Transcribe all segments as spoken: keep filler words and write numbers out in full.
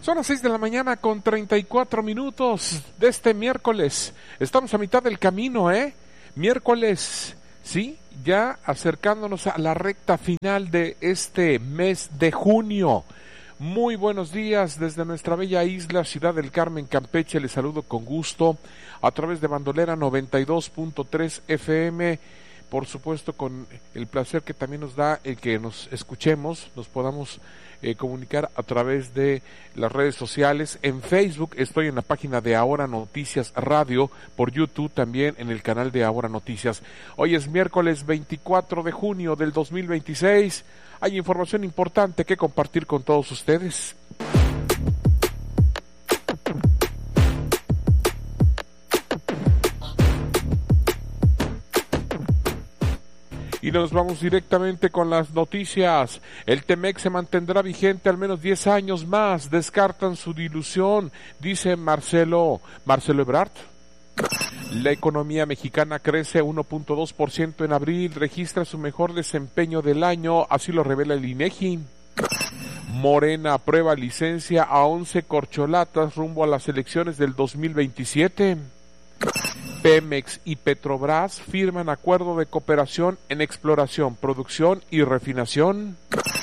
Son las seis de la mañana con treinta y cuatro minutos de este miércoles. Estamos a mitad del camino, ¿eh? Miércoles, sí, ya acercándonos a la recta final de este mes de junio. Muy buenos días desde nuestra bella isla, Ciudad del Carmen, Campeche. Les saludo con gusto a través de Bandolera noventa y dos punto tres F M. Por supuesto, con el placer que también nos da el que nos escuchemos, nos podamos eh, comunicar a través de las redes sociales. En Facebook estoy en la página de Ahora Noticias Radio, por YouTube también en el canal de Ahora Noticias. Hoy es miércoles veinticuatro de junio del dos mil veintiséis. Hay información importante que compartir con todos ustedes. Y nos vamos directamente con las noticias. El T-MEC se mantendrá vigente al menos diez años más. Descartan su dilución, dice Marcelo, Marcelo Ebrard. La economía mexicana crece uno punto dos por ciento en abril, registra su mejor desempeño del año, así lo revela el INEGI. Morena aprueba licencia a once corcholatas rumbo a las elecciones del dos mil veintisiete. Pemex y Petrobras firman acuerdo de cooperación en exploración, producción y refinación.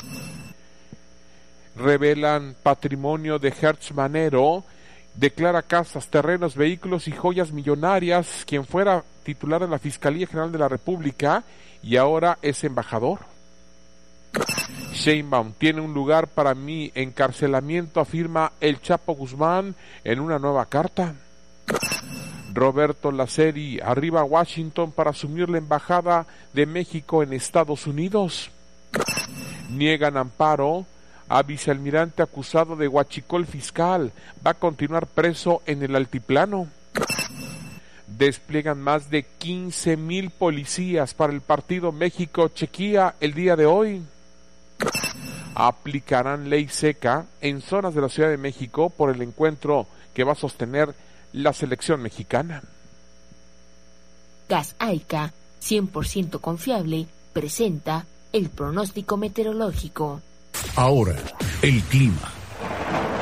Revelan patrimonio de Hertz Manero, declara casas, terrenos, vehículos y joyas millonarias, quien fuera titular de la Fiscalía General de la República y ahora es embajador. Sheinbaum tiene un lugar para mi encarcelamiento, afirma el Chapo Guzmán en una nueva carta. Roberto Laceri arriba a Washington para asumir la embajada de México en Estados Unidos. Niegan amparo a vicealmirante acusado de huachicol fiscal, va a continuar preso en el altiplano. Despliegan más de quince mil policías para el partido México-Chequia el día de hoy. Aplicarán ley seca en zonas de la Ciudad de México por el encuentro que va a sostener la selección mexicana. Gas Aica, cien por ciento confiable, presenta el pronóstico meteorológico. Ahora, el clima.